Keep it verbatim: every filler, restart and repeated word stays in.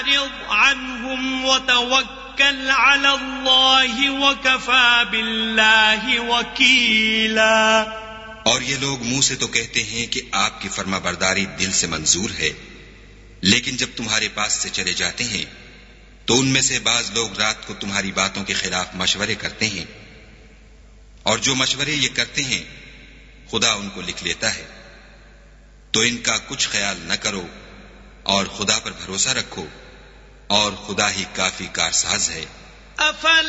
अन्हुम वतवक्कल अला अल्लाह वकफा बिल्लाहि वकीला। और ये लोग मुंह से तो कहते हैं कि आपकी फर्माबरदारी दिल से मंजूर है, लेकिन जब तुम्हारे पास से चले जाते हैं तो उनमें से बाज लोग रात को तुम्हारी बातों के खिलाफ मशवरे करते हैं, और जो मशवरे ये करते हैं खुदा उनको लिख लेता है। तो इनका कुछ ख्याल न करो और खुदा पर भरोसा रखो, और खुदा ही काफी कारसाज है।